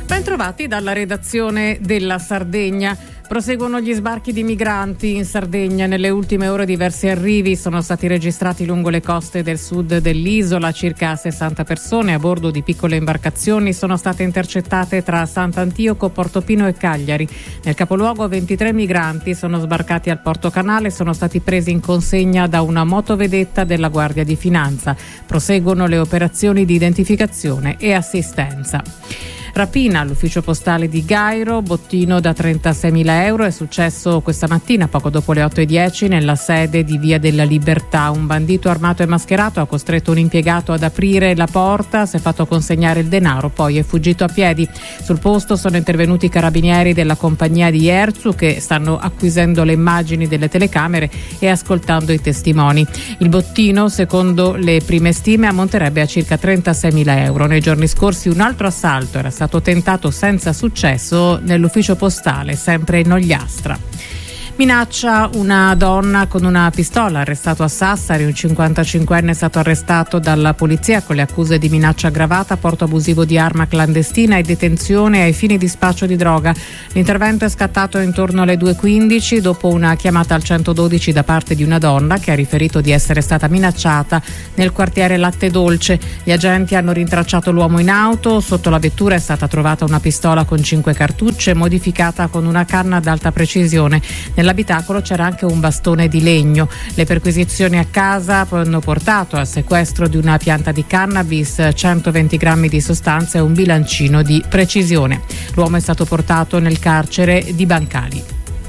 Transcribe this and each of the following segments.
Bentrovati dalla redazione della Sardegna. Proseguono gli sbarchi di migranti in Sardegna. Nelle ultime ore diversi arrivi sono stati registrati lungo le coste del sud dell'isola. Circa 60 persone a bordo di piccole imbarcazioni sono state intercettate tra Sant'Antioco, Portofino e Cagliari. Nel capoluogo 23 migranti sono sbarcati al Porto Canale e sono stati presi in consegna da una motovedetta della Guardia di Finanza. Proseguono le operazioni di identificazione e assistenza. Rapina all'ufficio postale di Gairo, bottino da 36.000 euro. È successo questa mattina poco dopo le 8:10 nella sede di Via della Libertà. Un bandito armato e mascherato ha costretto un impiegato ad aprire la porta, si è fatto consegnare il denaro, poi è fuggito a piedi. Sul posto sono intervenuti i carabinieri della compagnia di Erzu che stanno acquisendo le immagini delle telecamere e ascoltando i testimoni. Il bottino, secondo le prime stime, ammonterebbe a circa 36.000 euro. Nei giorni scorsi un altro assalto era stato tentato senza successo nell'ufficio postale, sempre in Ogliastra. Minaccia una donna con una pistola, arrestato a Sassari. Un 55enne è stato arrestato dalla polizia con le accuse di minaccia aggravata, porto abusivo di arma clandestina e detenzione ai fini di spaccio di droga. L'intervento è scattato intorno alle 2:15 dopo una chiamata al 112 da parte di una donna che ha riferito di essere stata minacciata nel quartiere Latte Dolce. Gli agenti hanno rintracciato l'uomo in auto. Sotto la vettura è stata trovata una pistola con 5 cartucce modificata con una canna ad alta precisione. Nell'abitacolo c'era anche un bastone di legno. Le perquisizioni a casa hanno portato al sequestro di una pianta di cannabis, 120 grammi di sostanza e un bilancino di precisione. L'uomo è stato portato nel carcere di Bancali.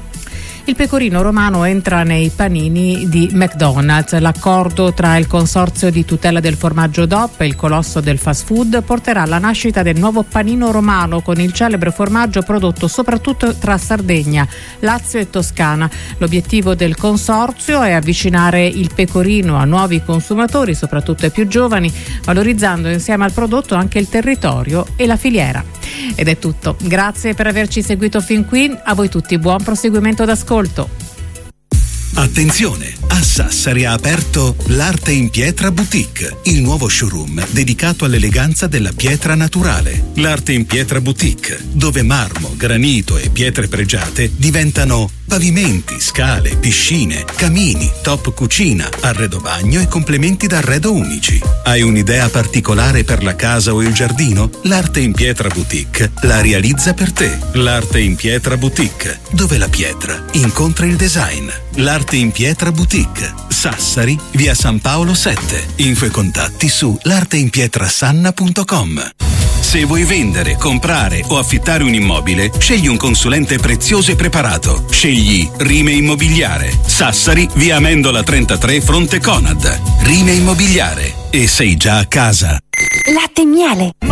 Il pecorino romano entra nei panini di McDonald's. L'accordo tra il consorzio di tutela del formaggio DOP e il colosso del fast food porterà alla nascita del nuovo panino romano con il celebre formaggio prodotto soprattutto tra Sardegna, Lazio e Toscana. L'obiettivo del consorzio è avvicinare il pecorino a nuovi consumatori, soprattutto ai più giovani, valorizzando insieme al prodotto anche il territorio e la filiera. Ed è tutto. Grazie per averci seguito fin qui. A voi tutti buon proseguimento d'ascolto. Attenzione! A Sassari ha aperto l'Arte in Pietra Boutique, il nuovo showroom dedicato all'eleganza della pietra naturale. L'Arte in Pietra Boutique, dove marmo, granito e pietre pregiate diventano pavimenti, scale, piscine, camini, top cucina, arredo bagno e complementi d'arredo unici. Hai un'idea particolare per la casa o il giardino? L'Arte in Pietra Boutique la realizza per te. L'Arte in Pietra Boutique, dove la pietra incontra il design. L'Arte in Pietra Boutique, Sassari, via San Paolo 7. Info e contatti su l'arteinpietrasanna.com. Se vuoi vendere, comprare o affittare un immobile, scegli un consulente prezioso e preparato. Scegli Rime Immobiliare. Sassari, via Amendola 33, fronte Conad. Rime Immobiliare. E sei già a casa. Latte e miele.